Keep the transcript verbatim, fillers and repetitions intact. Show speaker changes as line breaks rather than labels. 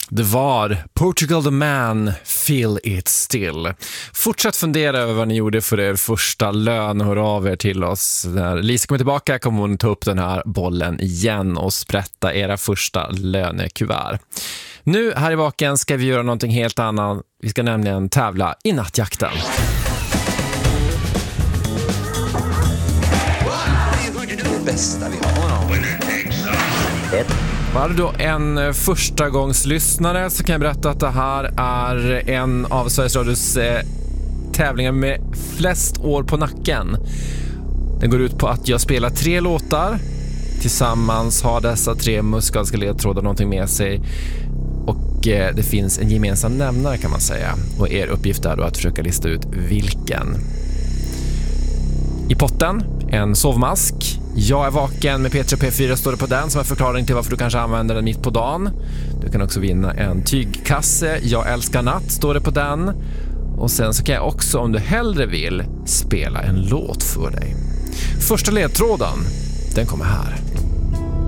Det var Portugal the Man, Feel It Still. Fortsätt fundera över vad ni gjorde för er första lön och hör av er till oss. När Lisa kommer tillbaka kommer hon ta upp den här bollen igen och sprätta era första lönekuvert. Nu här i Vaken ska vi göra någonting helt annat. Vi ska nämligen tävla i nattjakten.
Det bästa vi har.
Var du då en första gångs lyssnare så kan jag berätta att det här är en av Sveriges Radios eh, tävlingar med flest år på nacken. Den går ut på att jag spelar tre låtar. Tillsammans har dessa tre musikaliska ledtrådar någonting med sig. Och eh, det finns en gemensam nämnare kan man säga. Och er uppgift är då att försöka lista ut vilken. I potten, en sovmask. Jag är vaken med P tre P fyra står det på den som en förklaring till varför du kanske använder den mitt på dagen. Du kan också vinna en tygkasse. Jag älskar natt står det på den. Och sen så kan jag också, om du hellre vill, spela en låt för dig. Första ledtråden, den kommer här.